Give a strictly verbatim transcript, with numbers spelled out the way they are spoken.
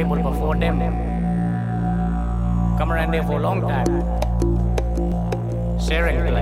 table before them. Come around there for a long time, sharing